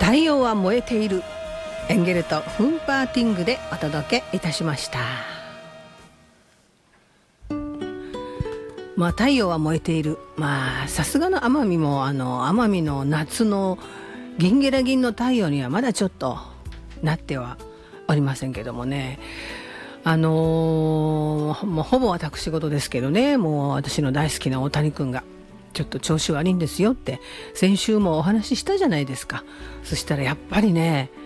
太陽は燃えている、エンゲルト・フンパーティングでお届けいたしました。太陽は燃えている。さすがの奄美も奄美の夏のギンゲラギンの太陽にはまだちょっとなってはおりませんけどもね。もうほぼ私事ですけどね、もう私の大好きな大谷君がちょっと調子悪いんですよって先週もお話ししたじゃないですか。そしたらやっぱりね、